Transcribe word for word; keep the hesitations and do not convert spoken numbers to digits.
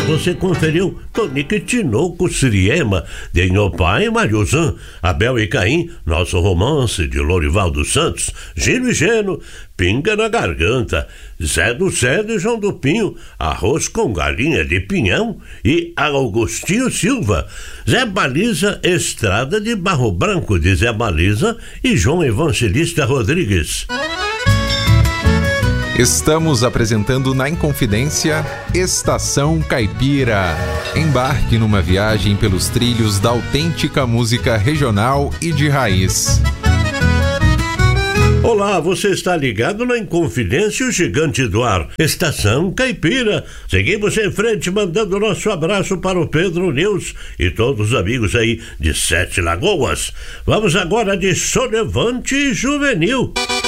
você conferiu Tonique Tinoco Siriema, de Inhopá e Mariozan, Abel e Caim, Nosso Romance, de Lorival dos Santos, Gino e Geno, Pinga na Garganta, Zé do Zé de João do Pinho, Arroz com Galinha de Pinhão e Augustinho Silva, Zé Baliza, Estrada de Barro Branco de Zé Baliza e João Evangelista Rodrigues. Estamos apresentando na Inconfidência Estação Caipira. Embarque numa viagem pelos trilhos da autêntica música regional e de raiz. Olá, você está ligado na Inconfidência, o Gigante do Ar, Estação Caipira. Seguimos em frente, mandando nosso abraço para o Pedro Neus e todos os amigos aí de Sete Lagoas. Vamos agora de Solevante Juvenil.